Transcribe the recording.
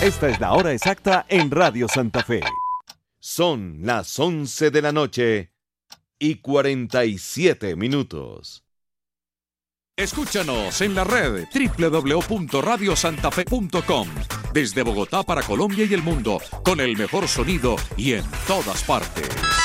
Esta es la hora exacta en Radio Santa Fe. Son las 11 de la noche y 47 minutos. Escúchanos en la red www.radiosantafe.com. Desde Bogotá para Colombia y el mundo, con el mejor sonido y en todas partes.